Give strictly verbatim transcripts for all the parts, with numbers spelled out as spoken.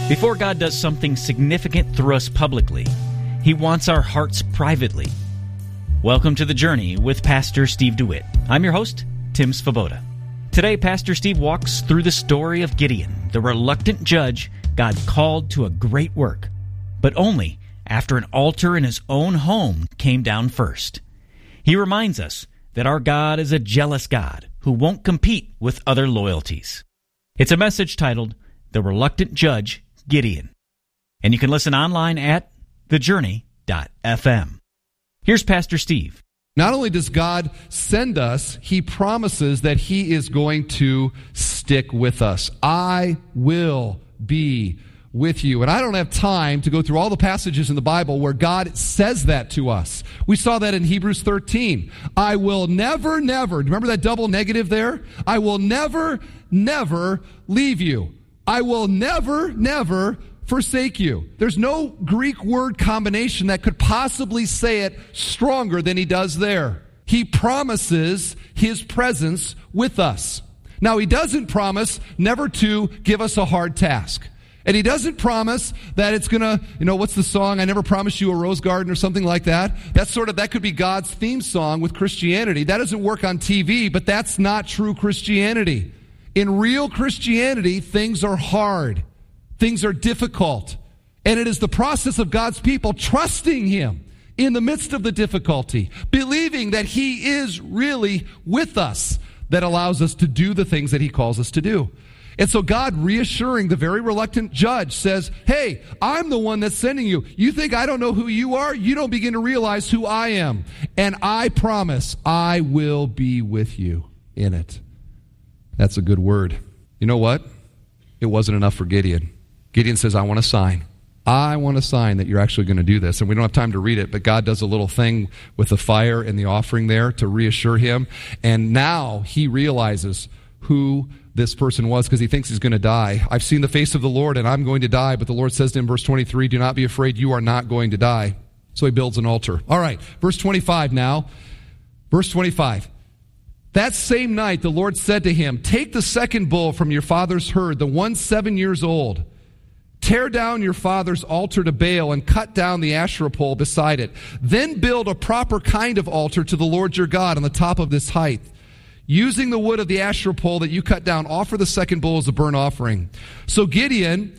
Before God does something significant through us publicly, He wants our hearts privately. Welcome to The Journey with Pastor Steve DeWitt. I'm your host, Tim Svoboda. Today, Pastor Steve walks through the story of Gideon, the reluctant judge God called to a great work, but only after an altar in his own home came down first. He reminds us that our God is a jealous God who won't compete with other loyalties. It's a message titled, The Reluctant Judge, Gideon. And you can listen online at the journey dot f m. Here's Pastor Steve. Not only does God send us, He promises that He is going to stick with us. I will be with you. And I don't have time to go through all the passages in the Bible where God says that to us. We saw that in Hebrews thirteen. I will never, never, remember that double negative there? I will never, never leave you. I will never, never forsake you. There's no Greek word combination that could possibly say it stronger than He does there. He promises His presence with us. Now, He doesn't promise never to give us a hard task. And He doesn't promise that it's going to, you know, what's the song? I never promised you a rose garden or something like that. That's sort of, that could be God's theme song with Christianity. That doesn't work on T V, but that's not true Christianity. In real Christianity, things are hard. Things are difficult. And it is the process of God's people trusting Him in the midst of the difficulty, believing that He is really with us, that allows us to do the things that He calls us to do. And so God, reassuring the very reluctant judge, says, hey, I'm the one that's sending you. You think I don't know who you are? You don't begin to realize who I am. And I promise I will be with you in it. That's a good word. You know what? It wasn't enough for Gideon. Gideon says, I want a sign. I want a sign that you're actually going to do this. And we don't have time to read it, but God does a little thing with the fire and the offering there to reassure him. And now he realizes who this person was, because he thinks he's going to die. I've seen the face of the Lord and I'm going to die. But the Lord says to him, verse twenty-three, do not be afraid, you are not going to die. So he builds an altar. All right, verse twenty-five now. Verse twenty-five. That same night the Lord said to him, take the second bull from your father's herd, the one seven years old. Tear down your father's altar to Baal and cut down the Asherah pole beside it. Then build a proper kind of altar to the Lord your God on the top of this height. Using the wood of the Asherah pole that you cut down, offer the second bull as a burnt offering. So Gideon,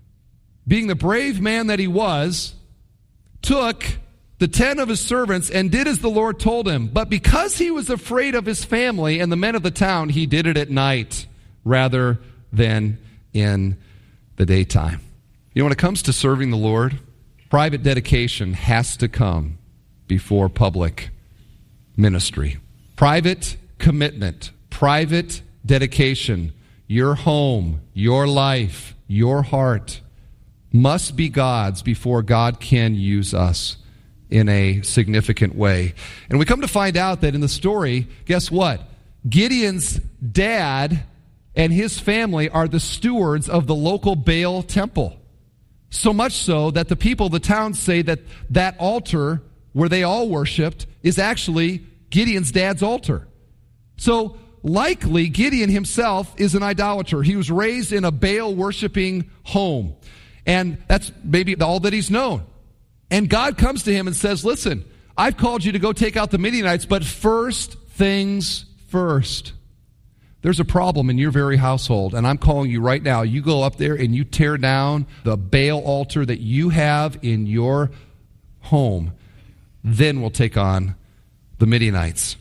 being the brave man that he was, took the ten of his servants and did as the Lord told him. But because he was afraid of his family and the men of the town, he did it at night rather than in the daytime. You know, when it comes to serving the Lord, private dedication has to come before public ministry. Private commitment, private dedication, your home, your life, your heart must be God's before God can use us in a significant way. And we come to find out that in the story, guess what? Gideon's dad and his family are the stewards of the local Baal temple. So much so that the people of the town say that that altar where they all worshiped is actually Gideon's dad's altar. So likely Gideon himself is an idolater. He was raised in a Baal worshiping home. And that's maybe all that he's known. And God comes to him and says, listen, I've called you to go take out the Midianites, but first things first. There's a problem in your very household, and I'm calling you right now. You go up there and you tear down the Baal altar that you have in your home. Then we'll take on the Midianites.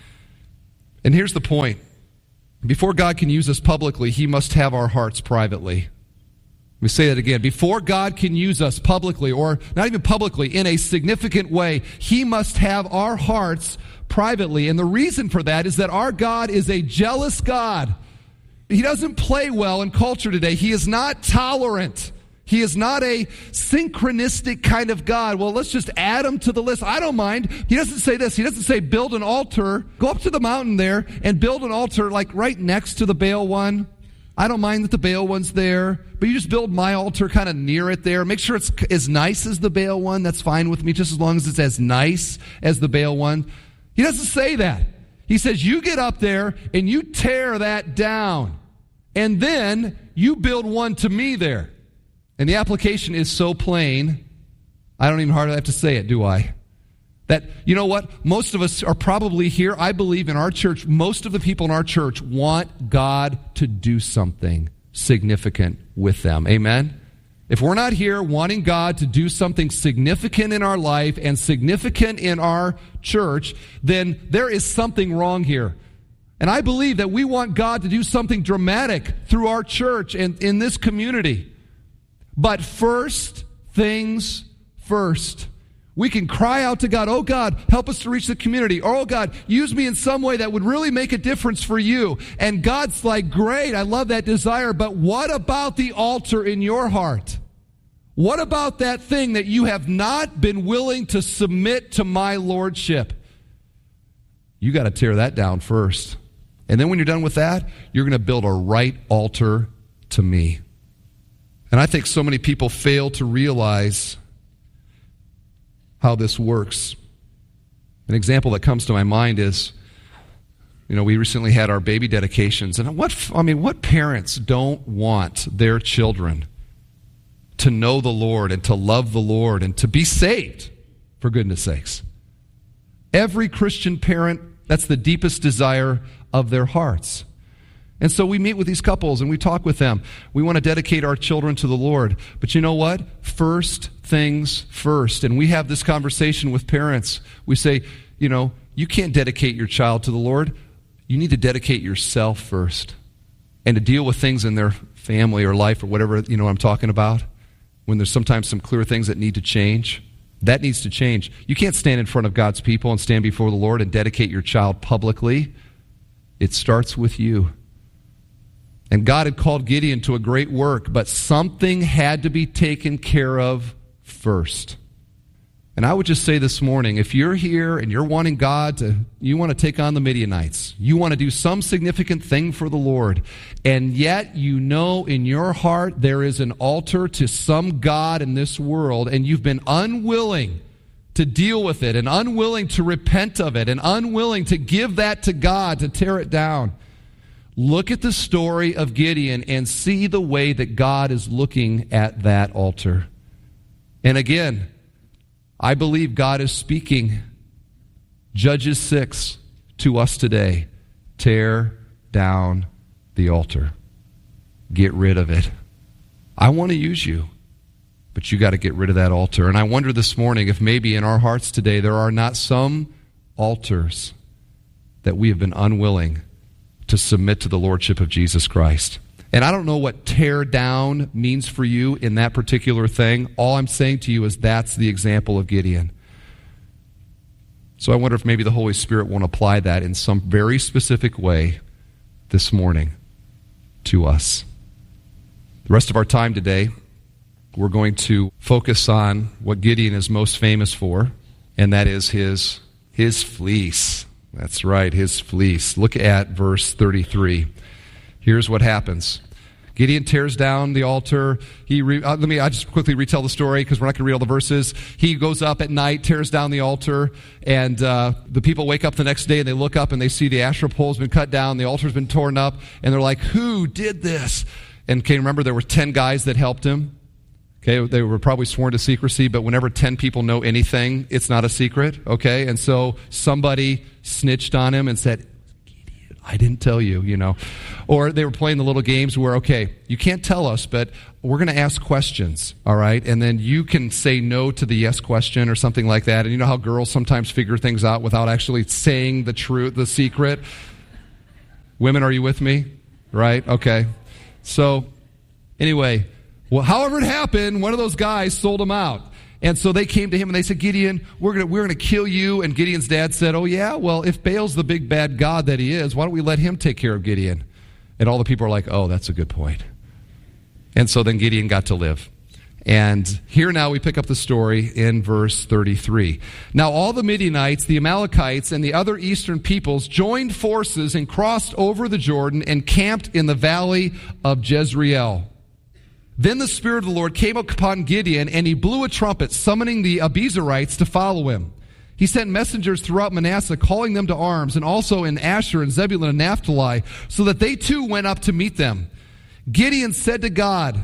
And here's the point. Before God can use us publicly, He must have our hearts privately. Let me say that again. Before God can use us publicly, or not even publicly, in a significant way, He must have our hearts privately. And the reason for that is that our God is a jealous God. He doesn't play well in culture today. He is not tolerant. He is not a synchronistic kind of God. Well, let's just add him to the list. I don't mind. He doesn't say this. He doesn't say build an altar. Go up to the mountain there and build an altar like right next to the Baal one. I don't mind that the Baal one's there, but you just build my altar kind of near it there. Make sure it's as nice as the Baal one. That's fine with me, just as long as it's as nice as the Baal one. He doesn't say that. He says, you get up there and you tear that down, and then you build one to me there. And the application is so plain, I don't even hardly have to say it, do I? That, you know what? Most of us are probably here. I believe in our church, most of the people in our church want God to do something significant with them. Amen? If we're not here wanting God to do something significant in our life and significant in our church, then there is something wrong here. And I believe that we want God to do something dramatic through our church and in this community. But first things first. We can cry out to God, oh God, help us to reach the community. Or, oh God, use me in some way that would really make a difference for you. And God's like, great, I love that desire, but what about the altar in your heart? What about that thing that you have not been willing to submit to my lordship? You got to tear that down first. And then when you're done with that, you're going to build a right altar to me. And I think so many people fail to realize how this works. An example that comes to my mind is, you know, we recently had our baby dedications, and what I mean, what parents don't want their children to know the Lord and to love the Lord and to be saved, for goodness sakes? Every Christian parent, that's the deepest desire of their hearts. And so we meet with these couples and we talk with them. We want to dedicate our children to the Lord. But you know what? First things first. And we have this conversation with parents. We say, you know, you can't dedicate your child to the Lord. You need to dedicate yourself first. And to deal with things in their family or life or whatever, you know what I'm talking about, when there's sometimes some clear things that need to change, that needs to change. You can't stand in front of God's people and stand before the Lord and dedicate your child publicly. It starts with you. And God had called Gideon to a great work, but something had to be taken care of first. And I would just say this morning, if you're here and you're wanting God to, you want to take on the Midianites, you want to do some significant thing for the Lord, and yet you know in your heart there is an altar to some god in this world, and you've been unwilling to deal with it, and unwilling to repent of it, and unwilling to give that to God, to tear it down. Look at the story of Gideon and see the way that God is looking at that altar. And again, I believe God is speaking Judges six to us today. Tear down the altar. Get rid of it. I want to use you, but you got to get rid of that altar. And I wonder this morning if maybe in our hearts today there are not some altars that we have been unwilling to submit to the lordship of Jesus Christ. And I don't know what tear down means for you in that particular thing. All I'm saying to you is that's the example of Gideon. So I wonder if maybe the Holy Spirit won't apply that in some very specific way this morning to us. The rest of our time today, we're going to focus on what Gideon is most famous for, and that is his, his fleece. That's right, his fleece. Look at verse thirty-three. Here's what happens. Gideon tears down the altar. He re, uh, let me I just quickly retell the story because we're not going to read all the verses. He goes up at night, tears down the altar, and uh, the people wake up the next day and they look up and they see the Asherah pole's been cut down, the altar's been torn up, and they're like, who did this? And can you remember there were ten guys that helped him? Okay, they were probably sworn to secrecy, but whenever ten people know anything, it's not a secret, okay? And so somebody snitched on him and said, Gideon, I didn't tell you, you know. Or they were playing the little games where, okay, you can't tell us, but we're going to ask questions, all right? And then you can say no to the yes question or something like that. And you know how girls sometimes figure things out without actually saying the truth, the secret? Women, are you with me? Right? Okay. So, anyway, well, however it happened, one of those guys sold him out. And so they came to him and they said, Gideon, we're going we're going to kill you. And Gideon's dad said, oh yeah, well, if Baal's the big bad god that he is, why don't we let him take care of Gideon? And all the people are like, oh, that's a good point. And so then Gideon got to live. And here now we pick up the story in verse thirty-three. Now all the Midianites, the Amalekites, and the other eastern peoples joined forces and crossed over the Jordan and camped in the valley of Jezreel. Then the Spirit of the Lord came upon Gideon, and he blew a trumpet, summoning the Abiezrites to follow him. He sent messengers throughout Manasseh, calling them to arms, and also in Asher and Zebulun and Naphtali, so that they too went up to meet them. Gideon said to God,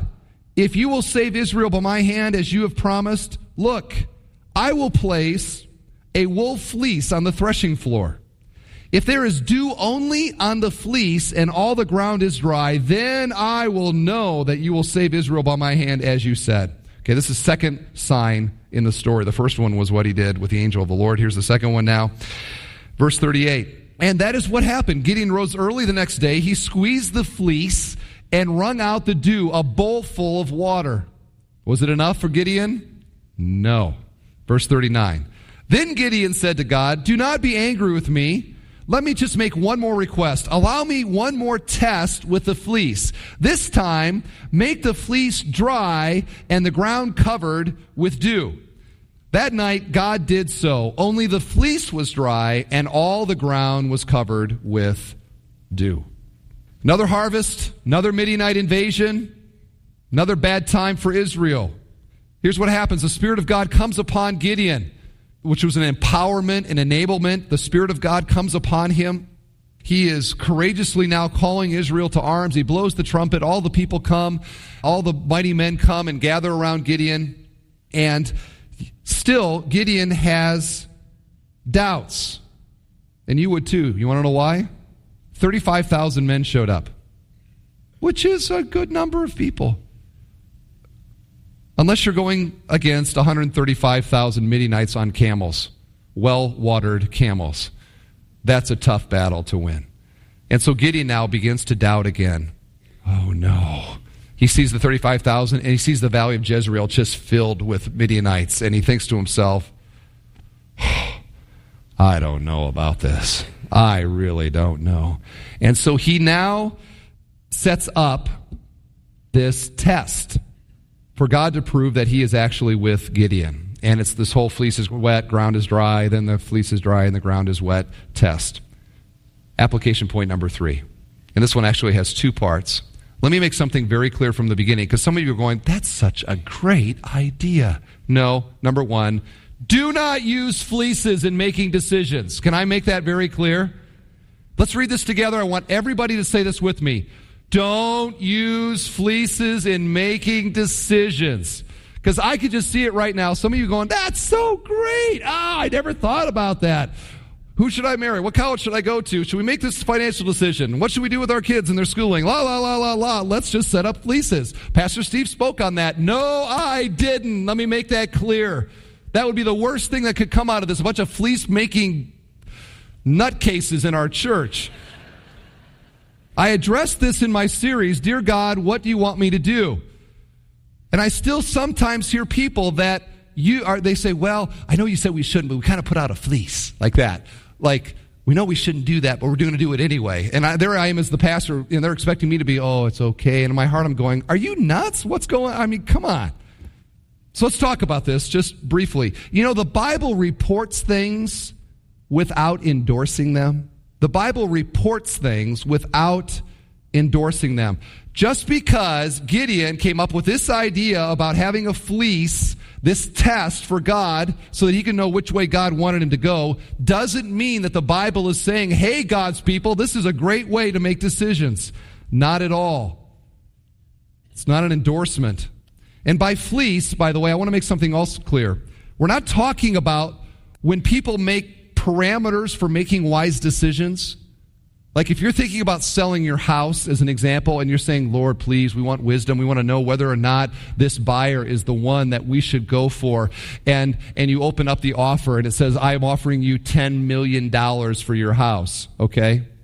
if you will save Israel by my hand as you have promised, look, I will place a wool fleece on the threshing floor. If there is dew only on the fleece and all the ground is dry, then I will know that you will save Israel by my hand as you said. Okay, this is the second sign in the story. The first one was what he did with the angel of the Lord. Here's the second one now. Verse thirty-eight. And that is what happened. Gideon rose early the next day. He squeezed the fleece and wrung out the dew, a bowl full of water. Was it enough for Gideon? No. Verse thirty-nine. Then Gideon said to God, do not be angry with me. Let me just make one more request. Allow me one more test with the fleece. This time, make the fleece dry and the ground covered with dew. That night, God did so. Only the fleece was dry and all the ground was covered with dew. Another harvest, another Midianite invasion, another bad time for Israel. Here's what happens. The Spirit of God comes upon Gideon, which was an empowerment, an enablement. The Spirit of God comes upon him. He is courageously now calling Israel to arms. He blows the trumpet. All the people come. All the mighty men come and gather around Gideon. And still, Gideon has doubts. And you would too. You want to know why? thirty-five thousand men showed up, which is a good number of people. Unless you're going against one hundred thirty-five thousand Midianites on camels, well-watered camels. That's a tough battle to win. And so Gideon now begins to doubt again. Oh no. He sees the thirty-five thousand and he sees the valley of Jezreel just filled with Midianites. And he thinks to himself, oh, I don't know about this. I really don't know. And so he now sets up this test for God to prove that he is actually with Gideon. And it's this whole fleece is wet, ground is dry, then the fleece is dry and the ground is wet test. Application point number three. And this one actually has two parts. Let me make something very clear from the beginning, because some of you are going, that's such a great idea. No, number one, do not use fleeces in making decisions. Can I make that very clear? Let's read this together. I want everybody to say this with me. Don't use fleeces in making decisions. Because I could just see it right now. Some of you going, that's so great. Ah, I never thought about that. Who should I marry? What college should I go to? Should we make this financial decision? What should we do with our kids and their schooling? La, la, la, la, la. Let's just set up fleeces. Pastor Steve spoke on that. No, I didn't. Let me make that clear. That would be the worst thing that could come out of this. A bunch of fleece-making nutcases in our church. I addressed this in my series, Dear God, what do you want me to do? And I still sometimes hear people that you are, they say, well, I know you said we shouldn't, but we kind of put out a fleece like that. Like, we know we shouldn't do that, but we're going to do it anyway. And I, there I am as the pastor, and they're expecting me to be, oh, it's okay. And in my heart, I'm going, are you nuts? What's going on? I mean, come on. So let's talk about this just briefly. You know, the Bible reports things without endorsing them. The Bible reports things without endorsing them. Just because Gideon came up with this idea about having a fleece, this test for God, so that he can know which way God wanted him to go, doesn't mean that the Bible is saying, hey, God's people, this is a great way to make decisions. Not at all. It's not an endorsement. And by fleece, by the way, I want to make something else clear. We're not talking about when people make parameters for making wise decisions. Like if you're thinking about selling your house as an example and you're saying, Lord, please, we want wisdom. We want to know whether or not this buyer is the one that we should go for. And and you open up the offer and it says, I am offering you ten million dollars for your house. Okay?